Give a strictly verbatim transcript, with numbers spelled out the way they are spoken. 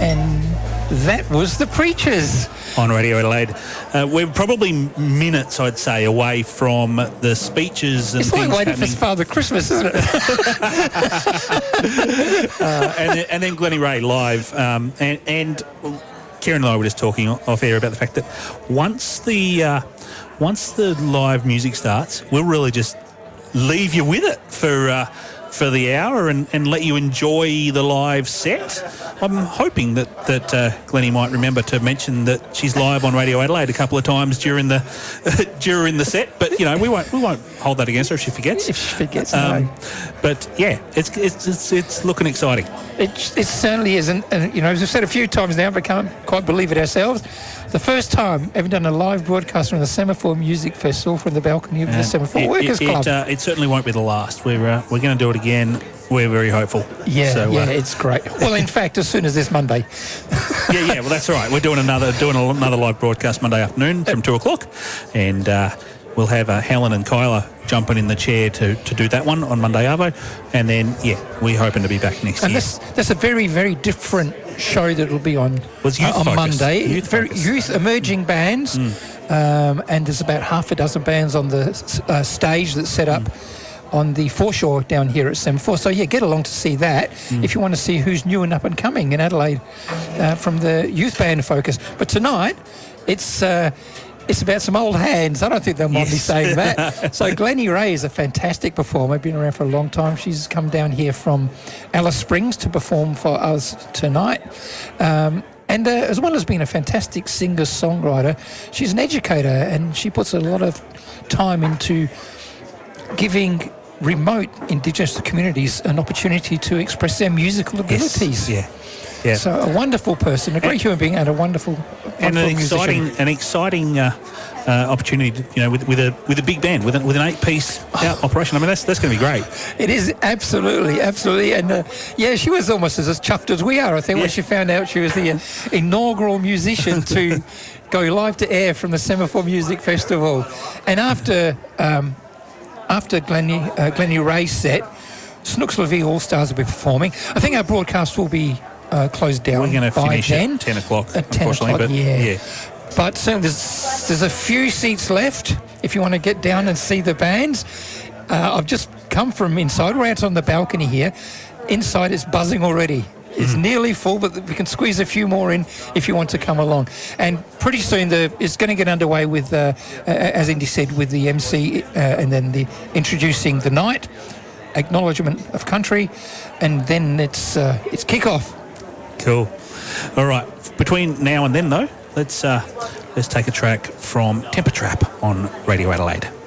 And that was The Preachers. On Radio Adelaide. Uh, we're probably minutes, I'd say, away from the speeches and it's things like waiting happening. for Father Christmas, isn't it? uh, and, then, and then Glennie Ray live. Um, and, and Kieran and I were just talking off air about the fact that once the uh, once the live music starts, we'll really just leave you with it for uh, for the hour and, and let you enjoy the live set. I'm hoping that that uh, Glennie might remember to mention that she's live on Radio Adelaide a couple of times during the during the set. But you know, we won't we won't hold that against her if she forgets. If she forgets, um, no. But yeah, it's it's it's, it's looking exciting. It, it certainly is, and, and you know, as we've said a few times now, but can't quite believe it ourselves. The first time ever done a live broadcast from the Semaphore Music Festival from the balcony of the And Semaphore it, Workers it, Club. It, uh, it certainly won't be the last. We're uh, we're going to do it again. We're very hopeful. Yeah, so, yeah, uh, it's great. Well, in fact, as soon as this Monday. yeah, yeah. Well, that's all right. We're doing another doing another live broadcast Monday afternoon from two o'clock, and uh, we'll have uh, Helen and Kyla jumping in the chair to, to do that one on Monday Arvo, and then yeah, we're hoping to be back next And year. this that's a very very different show that will be on Was youth uh, on focused. Monday. Youth very focused. youth emerging bands, Mm. um, and there's about half a dozen bands on the uh, stage that's set up. Mm. on the foreshore down here at Semaphore. So, yeah, get along to see that mm. if you want to see who's new and up and coming in Adelaide uh, from the youth band focus. But tonight, it's uh, it's about some old hands. I don't think they'll mind Yes. me saying that. So Glennie Ray is a fantastic performer, been around for a long time. She's come down here from Alice Springs to perform for us tonight. Um, And uh, as well as being a fantastic singer-songwriter, she's an educator, and she puts a lot of time into giving remote Indigenous communities an opportunity to express their musical abilities. Yes. Yeah, yeah. So a wonderful person, a great and, human being, and a wonderful, wonderful and an exciting, musician. an exciting uh, uh, opportunity. To, you know, with with a with a big band, with an, with an eight-piece oh. operation. I mean, that's that's going to be great. It is absolutely, absolutely, and uh, yeah, she was almost as chuffed as we are. I think yeah. when she found out she was the uh, inaugural musician to go live to air from the Semaphore Music Festival, and after. Um, After Glennie, uh, Glennie Ray's set, Snooks Levy All Stars will be performing. I think our broadcast will be uh, closed down We're going to by finish then. at ten o'clock, At ten unfortunately. o'clock, but yeah. yeah. But certainly there's, there's a few seats left if you want to get down and see the bands. Uh, I've just come from inside. We're out on the balcony here. Inside it's buzzing already. It's mm. nearly full, but we can squeeze a few more in if you want to come along. And pretty soon the, it's going to get underway with, uh, uh, as Indy said, with the M C uh, and then the introducing the night, acknowledgement of country, and then it's uh, it's kick-off. Cool. All right. Between now and then, though, let's uh, let's take a track from Temper Trap on Radio Adelaide.